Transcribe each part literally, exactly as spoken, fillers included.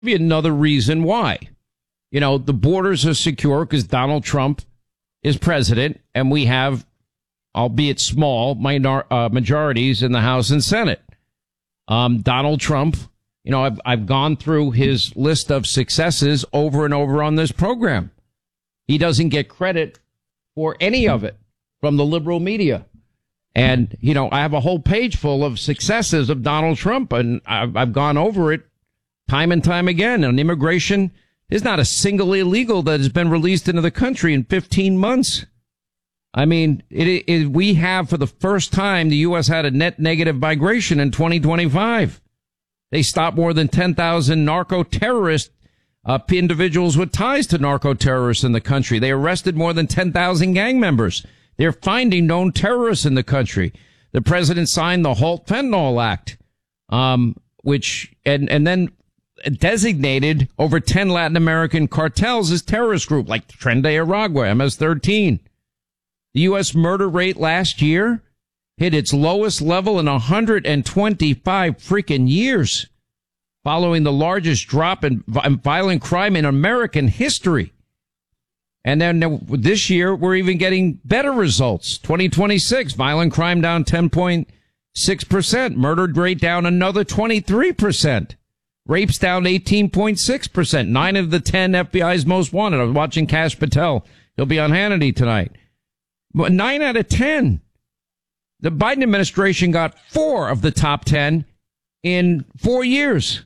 Be another reason why. You know, the borders are secure because Donald Trump is president, and we have, albeit small, minor, uh, majorities in the House and Senate. Um, Donald Trump, you know, I've, I've gone through his list of successes over and over on this program. He doesn't get credit for any of it from the liberal media. And, you know, I have a whole page full of successes of Donald Trump, and I've, I've gone over it time and time again. On immigration, there's not a single illegal that has been released into the country in fifteen months. I mean, it, it, we have, for the first time, the U S had a net negative migration in twenty twenty-five. They stopped more than ten thousand narco-terrorist uh, individuals with ties to narco-terrorists in the country. They arrested more than ten thousand gang members. They're finding known terrorists in the country. The president signed the Halt Fentanyl Act, um, which, and, and then designated over ten Latin American cartels as terrorist group, like Tren de Aragua, M S thirteen. The U S murder rate last year hit its lowest level in one hundred twenty-five freaking years, following the largest drop in violent crime in American history. And then this year, we're even getting better results. twenty twenty-six, violent crime down ten point six percent, murder rate down another twenty-three percent, rapes down eighteen point six percent, nine of the ten F B I's most wanted. I was watching Kash Patel. He'll be on Hannity tonight. But nine out of ten. The Biden administration got four of the top ten in four years.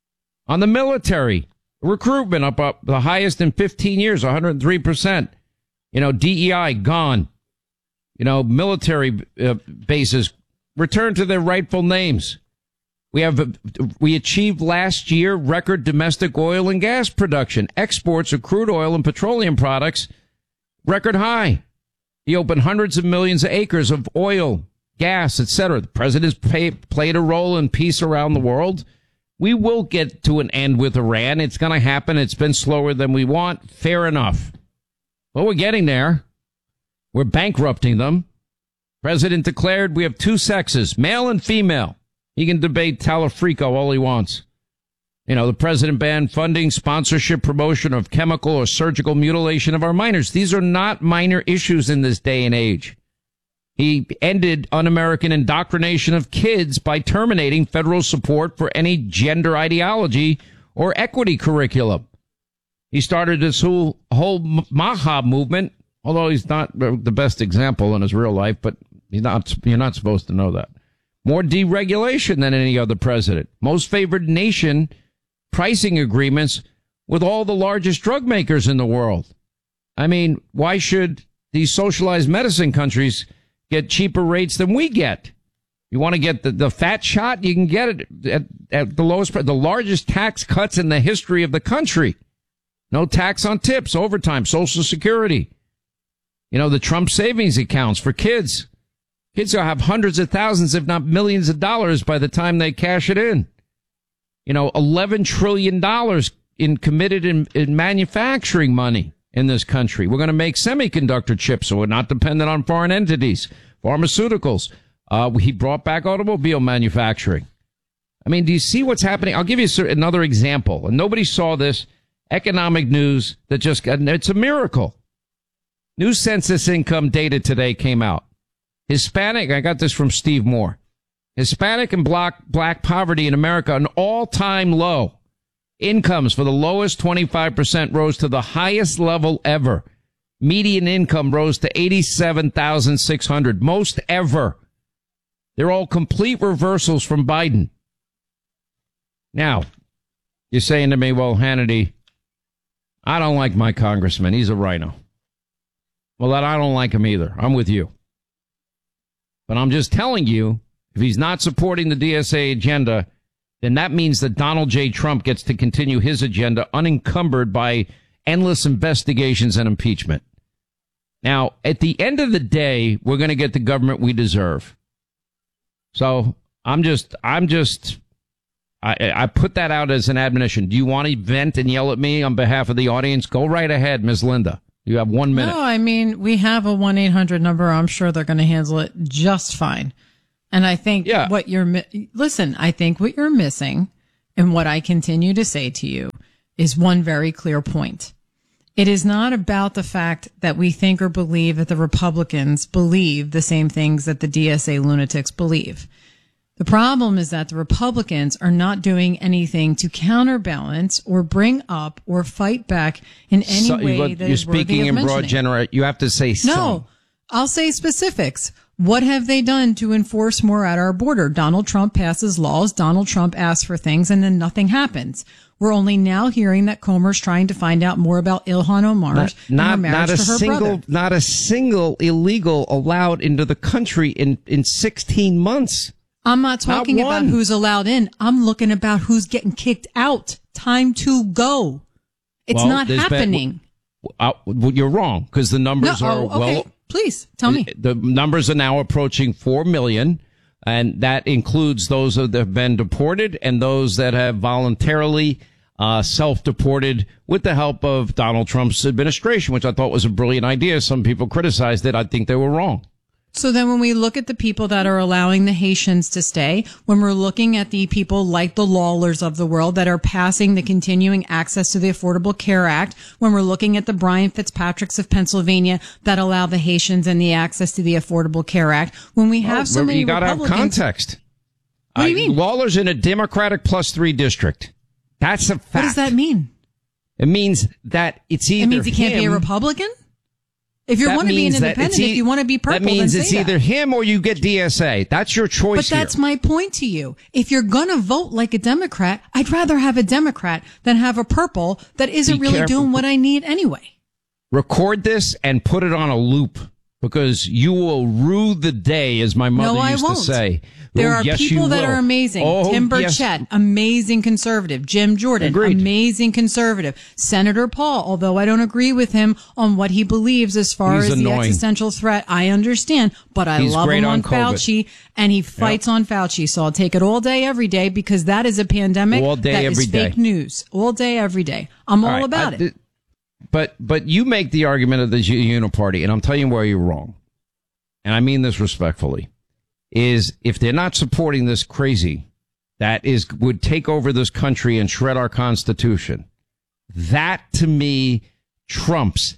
On the military, recruitment up, up the highest in fifteen years, one hundred three percent. You know, D E I gone. You know, military uh, bases returned to their rightful names. We have, we achieved last year record domestic oil and gas production. Exports of crude oil and petroleum products, record high. He opened hundreds of millions of acres of oil, gas, et cetera. The president's pay, played a role in peace around the world. We will get to an end with Iran. It's going to happen. It's been slower than we want. Fair enough. But we're getting there. We're bankrupting them. President declared we have two sexes, male and female. He can debate Talafrico all he wants. You know, the president banned funding, sponsorship, promotion of chemical or surgical mutilation of our minors. These are not minor issues in this day and age. He ended un-American indoctrination of kids by terminating federal support for any gender ideology or equity curriculum. He started this whole, whole Maha movement, although he's not the best example in his real life, but he's not, you're not supposed to know that. More deregulation than any other president. Most favored nation pricing agreements with all the largest drug makers in the world. I mean, why should these socialized medicine countries get cheaper rates than we get? You want to get the, the fat shot? You can get it at, at the lowest, the largest tax cuts in the history of the country. No tax on tips, overtime, Social Security. You know, the Trump savings accounts for kids. Kids will have hundreds of thousands, if not millions of dollars by the time they cash it in. You know, eleven trillion dollars in committed in, in manufacturing money in this country. We're going to make semiconductor chips, so we're not dependent on foreign entities. Pharmaceuticals. Uh, he brought back automobile manufacturing. I mean, do you see what's happening? I'll give you another example. And nobody saw this economic news that just got, it's a miracle. New census income data today came out. Hispanic, I got this from Steve Moore. Hispanic and black, black poverty in America, an all-time low. Incomes for the lowest twenty-five percent rose to the highest level ever. Median income rose to eighty-seven thousand six hundred, most ever. They're all complete reversals from Biden. Now, you're saying to me, well, Hannity, I don't like my congressman. He's a rhino. Well, I don't like him either. I'm with you. But I'm just telling you, if he's not supporting the D S A agenda, then that means that Donald J. Trump gets to continue his agenda unencumbered by endless investigations and impeachment. Now, at the end of the day, we're going to get the government we deserve. So I'm just, I'm just, I, I put that out as an admonition. Do you want to vent and yell at me on behalf of the audience? Go right ahead, Miz Linda. You have one minute. No, I mean, we have a one eight hundred number. I'm sure they're going to handle it just fine. And I think yeah. what you're, listen, I think what you're missing And what I continue to say to you is one very clear point. It is not about the fact that we think or believe that the Republicans believe the same things that the D S A lunatics believe. The problem is that the Republicans are not doing anything to counterbalance or bring up or fight back in any so, way you, that you're is worthy speaking of in mentioning. broad general. You have to say some. No, I'll say specifics. What have they done to enforce more at our border? Donald Trump passes laws. Donald Trump asks for things, and then nothing happens. We're only now hearing that Comer's trying to find out more about Ilhan Omar's not, and not, her marriage not a to her single, brother. Not a single illegal allowed into the country in, in sixteen months. I'm not talking Not about one. who's allowed in. I'm looking about who's getting kicked out. Time to go. It's Well, not there's been- happening. Uh, well, you're wrong because the No, numbers are oh, okay. well. Please tell me. The numbers are now approaching four million, and that includes those that have been deported and those that have voluntarily uh, self-deported with the help of Donald Trump's administration, which I thought was a brilliant idea. Some people criticized it. I think they were wrong. So then when we look at the people that are allowing the Haitians to stay, when we're looking at the people like the Lawlers of the world that are passing the continuing access to the Affordable Care Act, when we're looking at the Brian Fitzpatricks of Pennsylvania that allow the Haitians and the access to the Affordable Care Act, when we have Well, so many you got to have Republicans. context. What do you I- mean? Lawler's in a Democratic plus three district. That's a fact. What does that mean? It means that it's either It means he can't be a him- Republican? If you That want to be an means that independent, it's e- if you want to be purple, that means then it's say either that. him or you get D S A. That's your choice But that's here. my point to you. If you're going to vote like a Democrat, I'd rather have a Democrat than have a purple that isn't Be really careful. doing what I need anyway. Record this and put it on a loop because you will rue the day, as my mother No, I used won't. to say. There Oh, are yes, people you that will. are amazing. Oh, Tim yes. Burchett, amazing conservative. Jim Jordan, Agreed. amazing conservative. Senator Paul, although I don't agree with him on what he believes as far He's as the annoying. existential threat, I understand, but I He's love great him on, on COVID. Fauci, and he fights on Fauci. So I'll take it all day, every day, because that is a pandemic. All day, that is every day. fake news. All day, every day. I'm all, All right, about I- it. th- But but you make the argument of the uniparty, and I'm telling you where you're wrong. And I mean this respectfully, is if they're not supporting this crazy that is would take over this country and shred our Constitution, that to me trumps,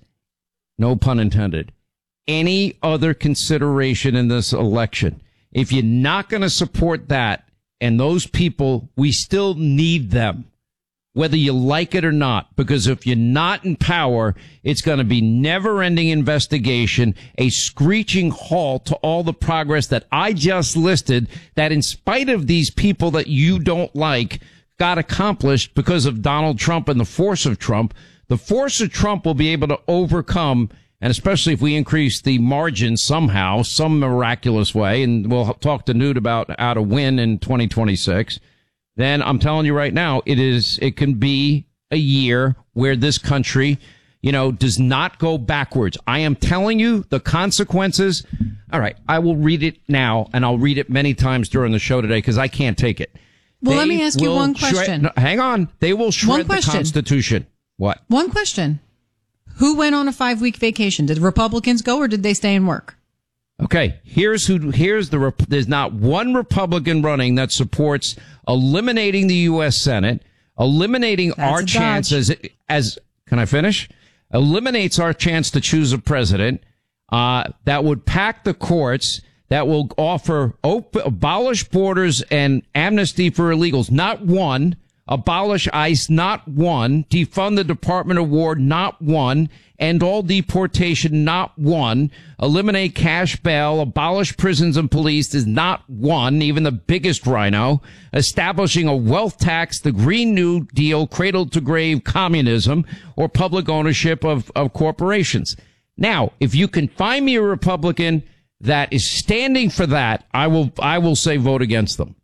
no pun intended, any other consideration in this election. If you're not going to support that and those people, we still need them, whether you like it or not, because if you're not in power, it's going to be never-ending investigation, a screeching halt to all the progress that I just listed that in spite of these people that you don't like got accomplished because of Donald Trump and the force of Trump. The force of Trump will be able to overcome, and especially if we increase the margin somehow, some miraculous way, and we'll talk to Newt about how to win in twenty twenty-six, then I'm telling you right now, it is, it can be a year where this country, you know, does not go backwards. I am telling you the consequences. All right. I will read it now, and I'll read it many times during the show today because I can't take it. Well, let They me ask you will one shred- question. no, hang on. They will shred the question. Constitution. What? One question. Who went on a five-week vacation? Did Republicans go or did they stay and work? Okay, here's who, here's the, Rep- there's not one Republican running that supports eliminating the U S Senate, eliminating That's our a dodge. chances as, can I finish? Eliminates our chance to choose a president, uh, that would pack the courts, that will offer op- abolish borders and amnesty for illegals. Not one. Abolish ICE, not one. Defund the Department of War, not one. End all deportation, not one. Eliminate cash bail, abolish prisons and police is not one, even the biggest rhino. Establishing a wealth tax, the Green New Deal, cradle to grave communism, or public ownership of, of corporations. Now, if you can find me a Republican that is standing for that, I will, I will say vote against them.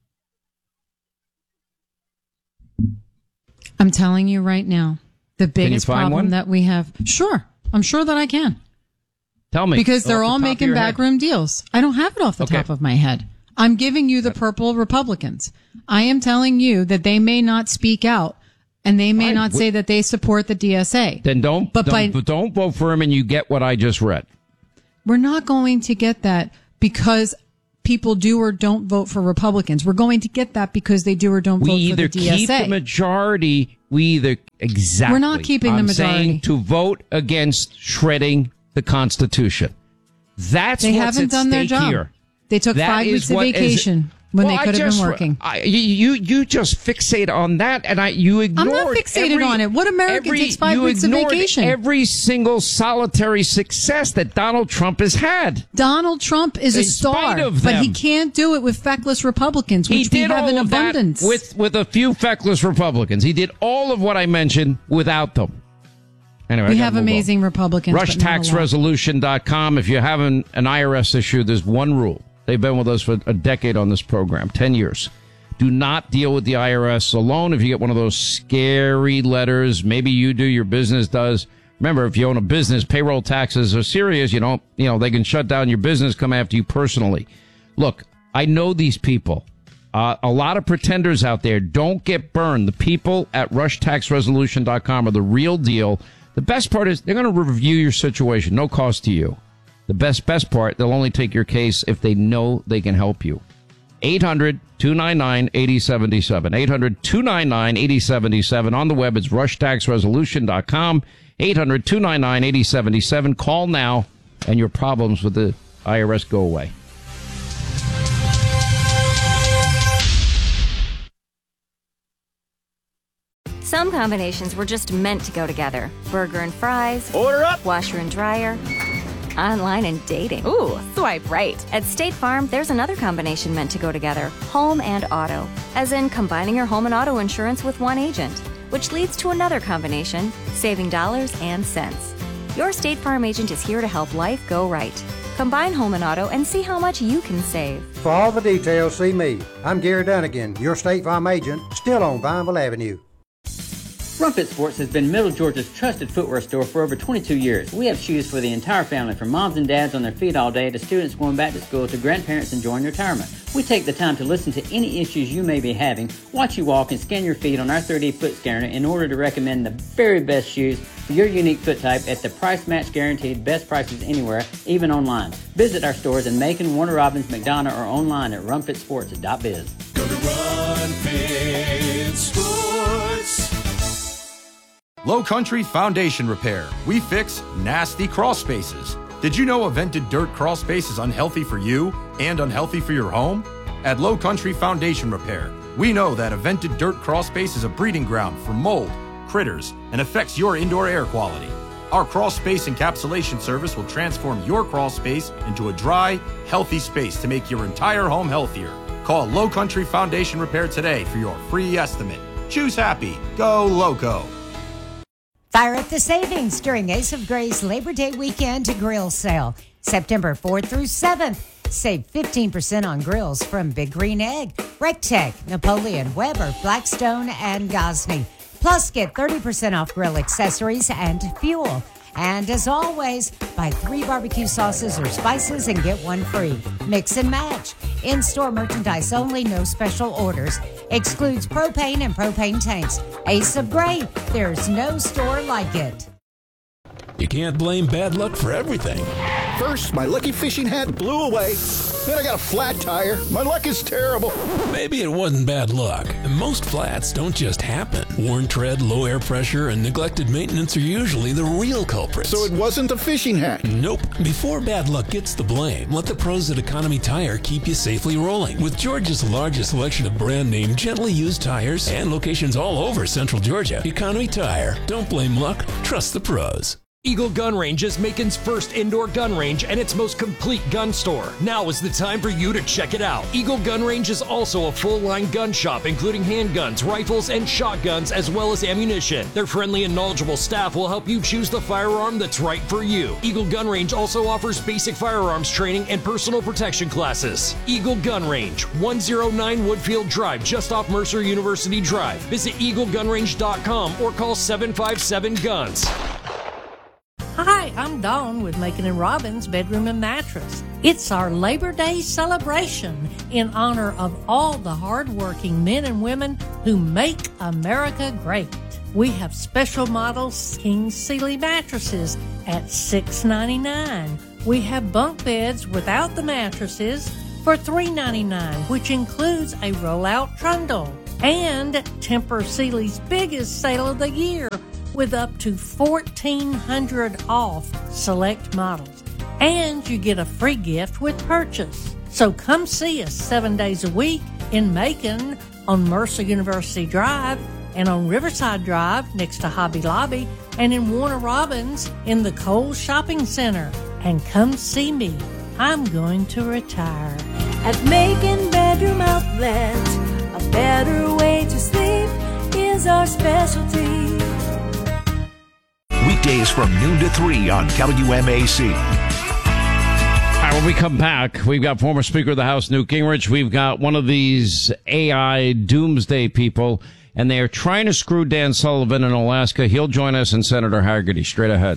I'm telling you right now, the biggest find problem one? that we have. Sure. I'm sure that I can. Tell me. Because they're Off the all top of making your head. backroom deals. I don't have it off the Okay. top of my head. I'm giving you the purple Republicans. I am telling you that they may not speak out and they may Fine. not say that they support the D S A. Then don't, But don't, by- but don't vote for him and you get what I just read. We're not going to get that because people do or don't vote for Republicans. We're going to get that because they do or don't we vote for the D S A. We either keep the majority, we either, exactly. We're not keeping I'm the majority. Saying to vote against shredding the Constitution. That's they what's haven't at done stake their job. Here. They took that five weeks of vacation. Is, when well, they could I have just, been working. I, you you just fixate on that, and I you ignored. I'm not fixated every, on it. What American every, takes five you weeks of ignored vacation? Every single solitary success that Donald Trump has had. Donald Trump is in a star, of but them. he can't do it with feckless Republicans, which he did we have all in of abundance. That with with a few feckless Republicans, he did all of what I mentioned without them. Anyway, we have amazing on. Republicans. rush tax resolution dot com. If you're having an I R S issue, there's one rule. They've been with us for a decade on this program, ten years. Do not deal with the I R S alone. If you get one of those scary letters, maybe you do, your business does. Remember, if you own a business, payroll taxes are serious. You don't, you know, they can shut down your business, come after you personally. Look, I know these people. Uh, a lot of pretenders out there. Don't get burned. The people at rush tax resolution dot com are the real deal. The best part is they're going to review your situation. No cost to you. The best, best part, they'll only take your case if they know they can help you. eight hundred, two nine nine, eight oh seven seven. eight hundred, two nine nine, eight oh seven seven. On the web, it's rush tax resolution dot com. eight hundred, two nine nine, eight oh seven seven. Call now, and your problems with the I R S go away. Some combinations were just meant to go together. Burger and fries. Order up. Washer and dryer. Online and dating. Ooh, swipe right. At State Farm, there's another combination meant to go together. Home and auto. As in combining your home and auto insurance with one agent. Which leads to another combination, saving dollars and cents. Your State Farm agent is here to help life go right. Combine home and auto and see how much you can save. For all the details, see me. I'm Gary Dunnigan, your State Farm agent, still on Vineville Avenue. Rumpet Sports has been Middle Georgia's trusted footwear store for over twenty-two years. We have shoes for the entire family, from moms and dads on their feet all day to students going back to school to grandparents enjoying retirement. We take the time to listen to any issues you may be having, watch you walk, and scan your feet on our three D foot scanner in order to recommend the very best shoes for your unique foot type at the price match guaranteed best prices anywhere, even online. Visit our stores in Macon, Warner Robins, McDonough, or online at rumpet sports dot biz. Go to Rumpet Sports. Low Country Foundation Repair. We fix nasty crawl spaces. Did you know a vented dirt crawl space is unhealthy for you and unhealthy for your home? At Low Country Foundation Repair, we know that a vented dirt crawl space is a breeding ground for mold, critters, and affects your indoor air quality. Our crawl space encapsulation service will transform your crawl space into a dry, healthy space to make your entire home healthier. Call Low Country Foundation Repair today for your free estimate. Choose happy. Go Loco. Fire up the savings during Ace of Grace Labor Day weekend grill sale, September fourth through seventh. Save fifteen percent on grills from Big Green Egg, Rectech, Napoleon, Weber, Blackstone, and Gosney. Plus, get thirty percent off grill accessories and fuel. And as always, buy three barbecue sauces or spices and get one free. Mix and match. In-store merchandise only, no special orders. Excludes propane and propane tanks. Ace of Grace, there's no store like it. You can't blame bad luck for everything. First, my lucky fishing hat blew away. Then I got a flat tire. My luck is terrible. Maybe it wasn't bad luck. Most flats don't just happen. Worn tread, low air pressure, and neglected maintenance are usually the real culprits. So it wasn't the fishing hat? Nope. Before bad luck gets the blame, let the pros at Economy Tire keep you safely rolling. With Georgia's largest selection of brand name, gently used tires and locations all over Central Georgia, Economy Tire. Don't blame luck. Trust the pros. Eagle Gun Range is Macon's first indoor gun range and its most complete gun store. Now is the time for you to check it out. Eagle Gun Range is also a full-line gun shop, including handguns, rifles, and shotguns, as well as ammunition. Their friendly and knowledgeable staff will help you choose the firearm that's right for you. Eagle Gun Range also offers basic firearms training and personal protection classes. Eagle Gun Range, one oh nine Woodfield Drive, just off Mercer University Drive. Visit eagle gun range dot com or call seven five seven guns. Hi, I'm Dawn with Macon and Robbins Bedroom and Mattress. It's our Labor Day celebration in honor of all the hardworking men and women who make America great. We have special models King Sealy mattresses at six ninety-nine. We have bunk beds without the mattresses for three ninety-nine, which includes a rollout trundle. And Tempur Sealy's biggest sale of the year with up to fourteen hundred dollars off select models. And you get a free gift with purchase. So come see us seven days a week in Macon on Mercer University Drive and on Riverside Drive next to Hobby Lobby and in Warner Robins in the Kohl's Shopping Center. And come see me. I'm going to retire. At Macon Bedroom Outlet, a better way to sleep is our specialty. Weekdays from noon to three on W M A C. All right, when we come back, we've got former Speaker of the House Newt Gingrich. We've got one of these A I doomsday people, and they are trying to screw Dan Sullivan in Alaska. He'll join us and Senator Haggerty. Straight ahead.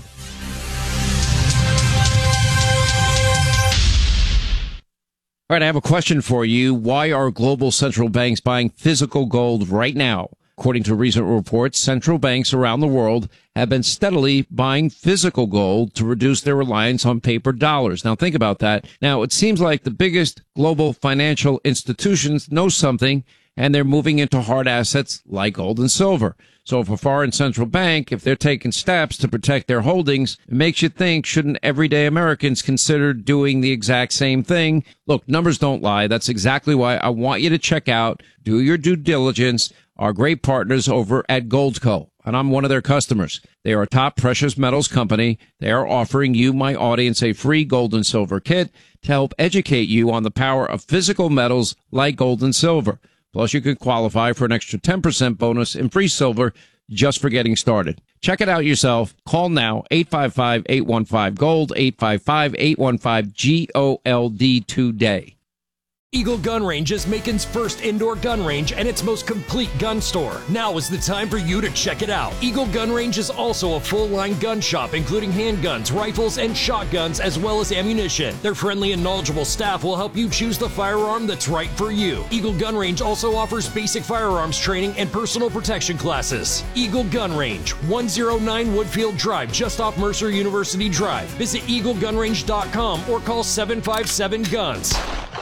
All right, I have a question for you. Why are global central banks buying physical gold right now? According to recent reports, central banks around the world have been steadily buying physical gold to reduce their reliance on paper dollars. Now, think about that. Now, it seems like the biggest global financial institutions know something, and they're moving into hard assets like gold and silver. So if a foreign central bank, if they're taking steps to protect their holdings, it makes you think, shouldn't everyday Americans consider doing the exact same thing? Look, numbers don't lie. That's exactly why I want you to check out, do your due diligence, our great partners over at Goldco. And I'm one of their customers. They are a top precious metals company. They are offering you, my audience, a free gold and silver kit to help educate you on the power of physical metals like gold and silver. Plus, you can qualify for an extra ten percent bonus in free silver just for getting started. Check it out yourself. Call now, eight five five, eight one five, GOLD, eight five five, eight one five, G O L D today. Eagle Gun Range is Macon's first indoor gun range and its most complete gun store. Now is the time for you to check it out. Eagle Gun Range is also a full-line gun shop, including handguns, rifles, and shotguns, as well as ammunition. Their friendly and knowledgeable staff will help you choose the firearm that's right for you. Eagle Gun Range also offers basic firearms training and personal protection classes. Eagle Gun Range, one oh nine Woodfield Drive, just off Mercer University Drive. Visit eagle gun range dot com or call seven five seven guns.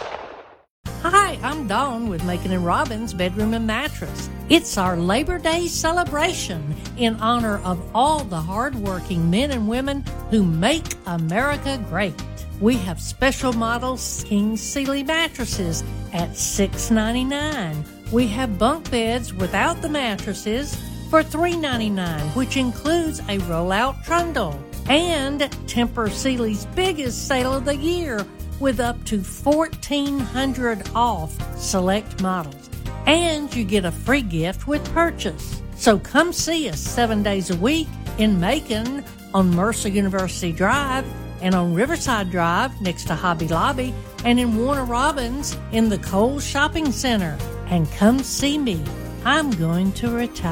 Hi, I'm Dawn with Macon and Robbins Bedroom and Mattress. It's our Labor Day celebration in honor of all the hardworking men and women who make America great. We have special models King Sealy mattresses at six ninety-nine. We have bunk beds without the mattresses for three ninety-nine, which includes a rollout trundle. And Tempur Sealy's biggest sale of the year with up to fourteen hundred dollars off select models. And you get a free gift with purchase. So come see us seven days a week in Macon on Mercer University Drive and on Riverside Drive next to Hobby Lobby and in Warner Robins in the Kohl's Shopping Center. And come see me. I'm going to retire.